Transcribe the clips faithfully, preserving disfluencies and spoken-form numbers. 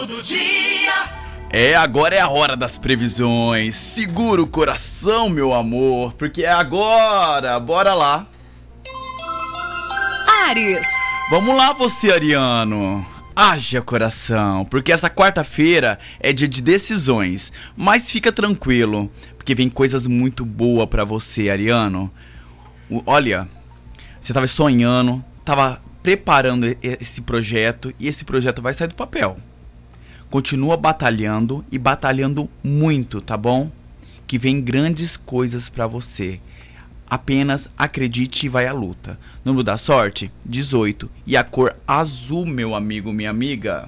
Do dia. É, agora é a hora das previsões. Segura o coração, meu amor, porque é agora. Bora lá. Áries. Vamos lá, você, ariano. Haja coração, porque essa quarta-feira é dia de decisões. Mas fica tranquilo, porque vem coisas muito boas pra você, ariano. O- Olha, você tava sonhando, tava preparando e- esse projeto e esse projeto vai sair do papel. Continua batalhando e batalhando muito, tá bom? Que vem grandes coisas pra você. Apenas acredite e vai à luta. Número da sorte, dezoito. E a cor azul, meu amigo, minha amiga.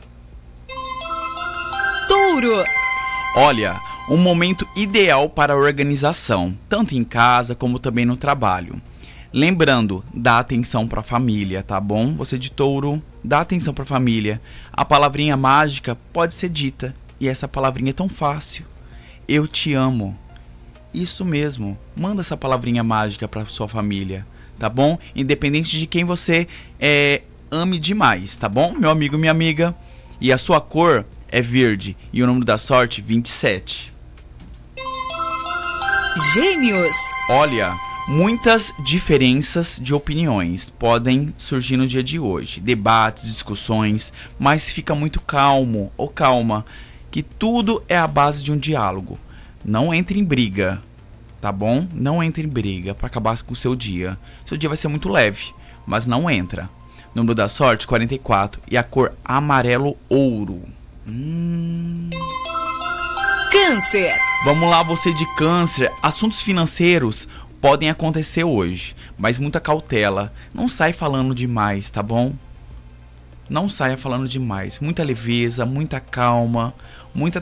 Touro. Olha, um momento ideal para a organização, tanto em casa como também no trabalho. Lembrando, dá atenção para a família, tá bom? Você de touro, dá atenção para a família. A palavrinha mágica pode ser dita, e essa palavrinha é tão fácil. Eu te amo. Isso mesmo, manda essa palavrinha mágica para sua família, tá bom? Independente de quem você é, ame demais, tá bom, meu amigo, minha amiga? E a sua cor é verde, e o número da sorte, vinte e sete. Gêmeos. Olha, muitas diferenças de opiniões podem surgir no dia de hoje. Debates, discussões, mas fica muito calmo ou calma, que tudo é a base de um diálogo. Não entre em briga, tá bom? Não entre em briga para acabar com o seu dia. Seu dia vai ser muito leve, mas não entra. Número da sorte, quarenta e quatro. E a cor amarelo ouro. Hum... Câncer. Vamos lá, você de câncer. Assuntos financeiros podem acontecer hoje, mas muita cautela. Não sai falando demais, tá bom? Não saia falando demais. Muita leveza, muita calma, muita